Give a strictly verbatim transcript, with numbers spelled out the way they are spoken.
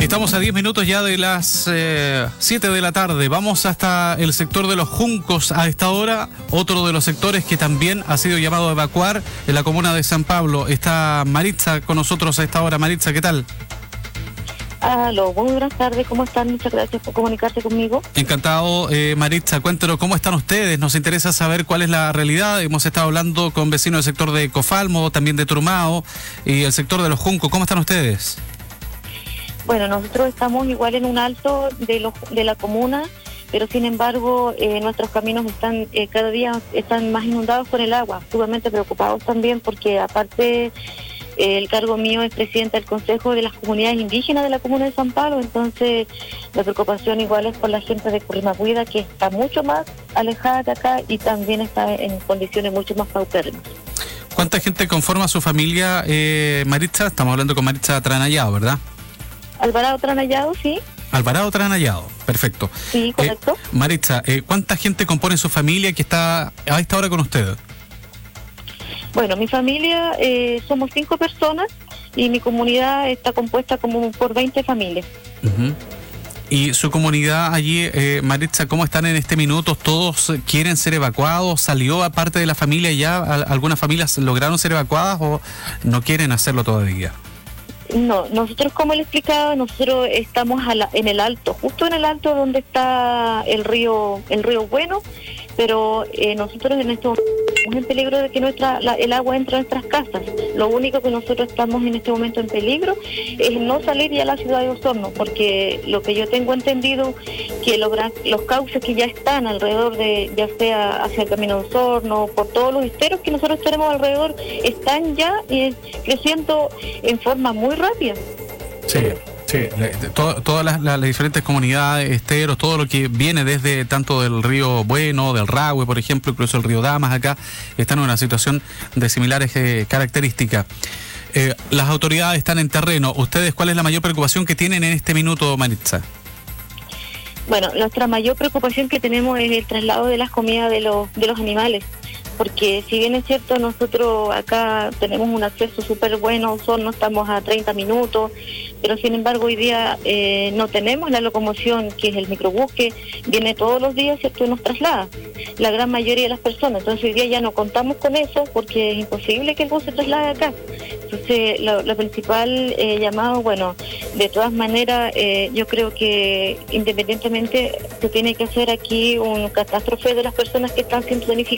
Estamos a diez minutos ya de las eh, siete de la tarde. Vamos hasta el sector de los Juncos a esta hora, otro de los sectores que también ha sido llamado a evacuar en la comuna de San Pablo. Está Maritza con nosotros a esta hora. Maritza, ¿qué tal? Aló, muy buenas tardes, ¿cómo están? Muchas gracias por comunicarse conmigo. Encantado, eh, Maritza, cuéntanos cómo están ustedes. Nos interesa saber cuál es la realidad. Hemos estado hablando con vecinos del sector de Cofalmo, también de Turmao y el sector de los Juncos. ¿Cómo están ustedes? Bueno, nosotros estamos igual en un alto de, los, de la comuna, pero sin embargo eh, nuestros caminos están eh, cada día están más inundados con el agua. Sumamente preocupados también porque aparte eh, el cargo mío es presidenta del Consejo de las Comunidades Indígenas de la comuna de San Pablo, entonces la preocupación igual es por la gente de Currimacuida, que está mucho más alejada de acá y también está en condiciones mucho más paupérrimas. ¿Cuánta gente conforma su familia, eh, Maritza? Estamos hablando con Maritza Tranayado, ¿verdad? Alvarado Tranayado, sí. Alvarado Tranayado, perfecto. Sí, correcto. Eh, Maritza, eh, ¿cuánta gente compone su familia que está a esta hora con usted? Bueno, mi familia eh, somos cinco personas y mi comunidad está compuesta como por veinte familias. Uh-huh. ¿Y su comunidad allí, eh, Maritza, cómo están en este minuto? ¿Todos quieren ser evacuados? ¿Salió aparte de la familia ya? ¿Algunas familias lograron ser evacuadas o no quieren hacerlo todavía? No, nosotros, como le explicaba, nosotros estamos a la, en el alto, justo en el alto donde está el río el río Bueno, pero eh, nosotros en este momento estamos en peligro de que nuestra la, el agua entre a nuestras casas. Lo único que nosotros estamos en este momento en peligro es no salir ya a la ciudad de Osorno, porque lo que yo tengo entendido que los, los cauces que ya están alrededor de, ya sea hacia el camino de Osorno, por todos los esteros que nosotros tenemos alrededor, están ya eh, creciendo en forma muy rápida. Sí. Sí, to, todas las, las diferentes comunidades, esteros, todo lo que viene desde tanto del río Bueno, del Rahue, por ejemplo, incluso el río Damas acá, están en una situación de similares eh, características. Eh, las autoridades están en terreno. ¿Ustedes cuál es la mayor preocupación que tienen en este minuto, Maritza? Bueno, nuestra mayor preocupación que tenemos es el traslado de las comidas de los, de los animales. Porque si bien es cierto, nosotros acá tenemos un acceso súper bueno, Osorno estamos a treinta minutos, pero sin embargo hoy día eh, no tenemos la locomoción, que es el microbús, que viene todos los días, ¿cierto?, y nos traslada la gran mayoría de las personas. Entonces hoy día ya no contamos con eso porque es imposible que el bus se traslade acá. Entonces lo, lo principal eh, llamado, bueno, de todas maneras eh, yo creo que independientemente se tiene que hacer aquí un catástrofe de las personas que están siendo beneficiadas